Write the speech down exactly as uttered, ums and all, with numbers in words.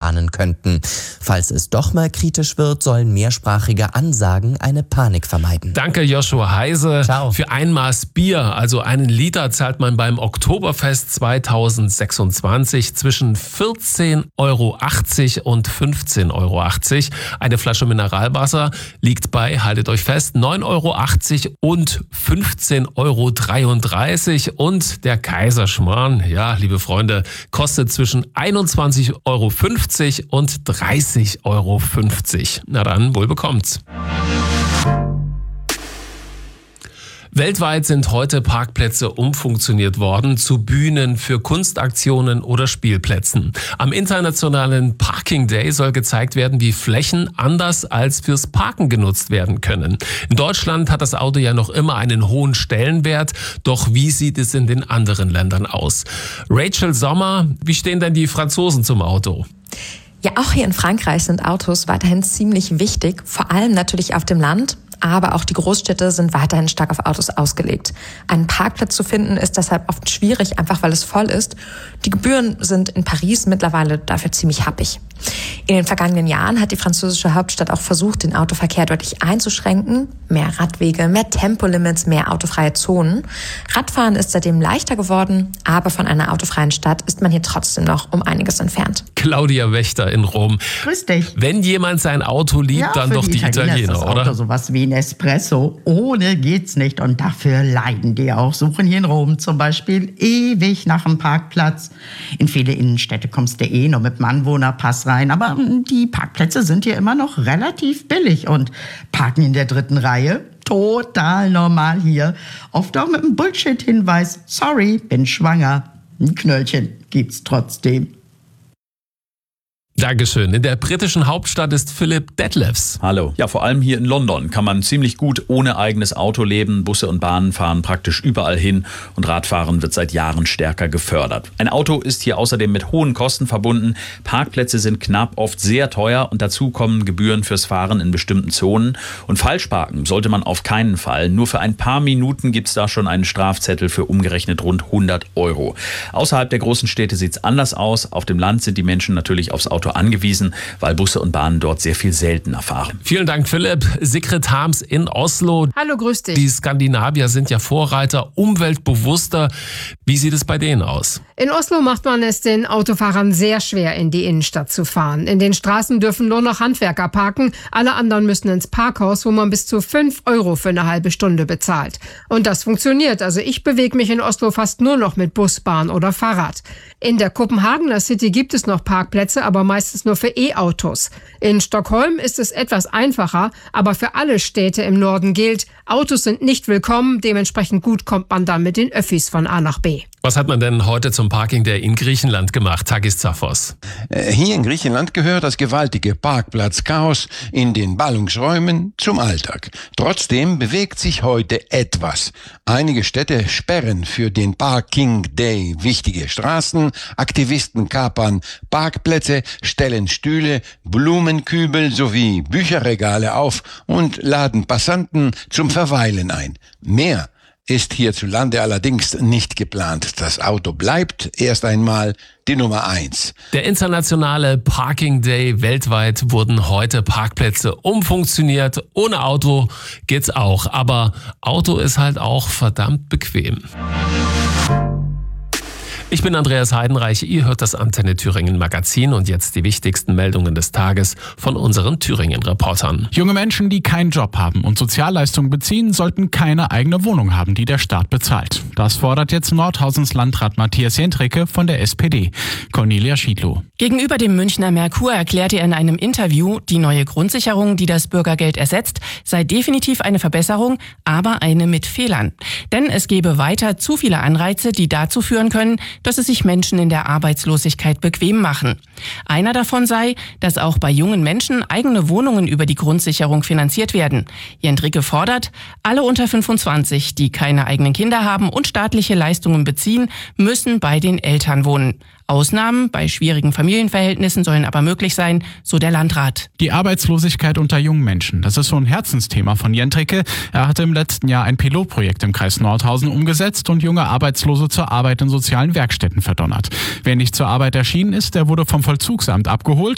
warnen könnten. Falls es doch mal kritisch wird, sollen mehrsprachige Ansagen eine Panik vermeiden. Danke, Joshua Heise. Ciao. Für ein Maß Bier, also einen Liter, zahlt man beim Oktoberfest zweitausendsechsundzwanzig zwischen vierzehn Euro achtzig und fünfzehn Euro achtzig. Eine Flasche Mineralwasser liegt bei, haltet euch fest, neun Euro achtzig und fünfzehn Euro dreiunddreißig. Und der Kaiserschmarrn, ja, liebe Freunde, kostet zwischen einundzwanzig Euro fünfzig und dreißig Euro fünfzig. Na dann, wohl bekommt's. Weltweit sind heute Parkplätze umfunktioniert worden zu Bühnen für Kunstaktionen oder Spielplätzen. Am Internationalen Parking Day soll gezeigt werden, wie Flächen anders als fürs Parken genutzt werden können. In Deutschland hat das Auto ja noch immer einen hohen Stellenwert, doch wie sieht es in den anderen Ländern aus? Rachel Sommer, wie stehen denn die Franzosen zum Auto? Ja, auch hier in Frankreich sind Autos weiterhin ziemlich wichtig, vor allem natürlich auf dem Land. Aber auch die Großstädte sind weiterhin stark auf Autos ausgelegt. Einen Parkplatz zu finden ist deshalb oft schwierig, einfach weil es voll ist. Die Gebühren sind in Paris mittlerweile dafür ziemlich happig. In den vergangenen Jahren hat die französische Hauptstadt auch versucht, den Autoverkehr deutlich einzuschränken. Mehr Radwege, mehr Tempolimits, mehr autofreie Zonen. Radfahren ist seitdem leichter geworden, aber von einer autofreien Stadt ist man hier trotzdem noch um einiges entfernt. Claudia Wächter in Rom. Grüß dich. Wenn jemand sein Auto liebt, ja, dann doch die, die Italiener, ist das oder? Auto sowas wie ein Espresso. Ohne geht's nicht und dafür leiden die auch. Suchen hier in Rom zum Beispiel ewig nach einem Parkplatz. In viele Innenstädte kommst du eh nur mit dem Anwohnerpass rein, aber die Parkplätze sind hier immer noch relativ billig und parken in der dritten Reihe. Total normal hier. Oft auch mit einem Bullshit-Hinweis. Sorry, bin schwanger. Ein Knöllchen gibt's trotzdem. Dankeschön. In der britischen Hauptstadt ist Philipp Detlefs. Hallo. Ja, vor allem hier in London kann man ziemlich gut ohne eigenes Auto leben. Busse und Bahnen fahren praktisch überall hin und Radfahren wird seit Jahren stärker gefördert. Ein Auto ist hier außerdem mit hohen Kosten verbunden. Parkplätze sind knapp, oft sehr teuer und dazu kommen Gebühren fürs Fahren in bestimmten Zonen. Und falsch parken sollte man auf keinen Fall. Nur für ein paar Minuten gibt's da schon einen Strafzettel für umgerechnet rund hundert Euro. Außerhalb der großen Städte sieht's anders aus. Auf dem Land sind die Menschen natürlich aufs Auto angewiesen, weil Busse und Bahnen dort sehr viel seltener fahren. Vielen Dank, Philipp. Sigrid Harms in Oslo. Hallo, grüß dich. Die Skandinavier sind ja Vorreiter, umweltbewusster. Wie sieht es bei denen aus? In Oslo macht man es den Autofahrern sehr schwer, in die Innenstadt zu fahren. In den Straßen dürfen nur noch Handwerker parken. Alle anderen müssen ins Parkhaus, wo man bis zu fünf Euro für eine halbe Stunde bezahlt. Und das funktioniert. Also ich bewege mich in Oslo fast nur noch mit Bus, Bahn oder Fahrrad. In der Kopenhagener City gibt es noch Parkplätze, aber meistens nur für E-Autos. In Stockholm ist es etwas einfacher, aber für alle Städte im Norden gilt, Autos sind nicht willkommen, dementsprechend gut kommt man dann mit den Öffis von A nach B. Was hat man denn heute zum Parking Day in Griechenland gemacht? Takis Zaphos. Hier in Griechenland gehört das gewaltige Parkplatzchaos in den Ballungsräumen zum Alltag. Trotzdem bewegt sich heute etwas. Einige Städte sperren für den Parking Day wichtige Straßen, Aktivisten kapern Parkplätze, stellen Stühle, Blumenkübel sowie Bücherregale auf und laden Passanten zum Verweilen ein. Mehr ist hierzulande allerdings nicht geplant. Das Auto bleibt erst einmal die Nummer eins. Der internationale Parking Day. Weltweit wurden heute Parkplätze umfunktioniert. Ohne Auto geht's auch. Aber Auto ist halt auch verdammt bequem. Ich bin Andreas Heidenreich, ihr hört das Antenne Thüringen Magazin und jetzt die wichtigsten Meldungen des Tages von unseren Thüringen-Reportern. Junge Menschen, die keinen Job haben und Sozialleistungen beziehen, sollten keine eigene Wohnung haben, die der Staat bezahlt. Das fordert jetzt Nordhausens Landrat Matthias Jentricke von der S P D. Cornelia Schiedlow. Gegenüber dem Münchner Merkur erklärte er in einem Interview, die neue Grundsicherung, die das Bürgergeld ersetzt, sei definitiv eine Verbesserung, aber eine mit Fehlern. Denn es gebe weiter zu viele Anreize, die dazu führen können, dass es sich Menschen in der Arbeitslosigkeit bequem machen. Einer davon sei, dass auch bei jungen Menschen eigene Wohnungen über die Grundsicherung finanziert werden. Jentricke fordert, alle unter fünfundzwanzig, die keine eigenen Kinder haben und staatliche Leistungen beziehen, müssen bei den Eltern wohnen. Ausnahmen bei schwierigen Familienverhältnissen sollen aber möglich sein, so der Landrat. Die Arbeitslosigkeit unter jungen Menschen, das ist so ein Herzensthema von Jentricke. Er hatte im letzten Jahr ein Pilotprojekt im Kreis Nordhausen umgesetzt und junge Arbeitslose zur Arbeit in sozialen Werkstätten verdonnert. Wer nicht zur Arbeit erschienen ist, der wurde vom Vollzugsamt abgeholt.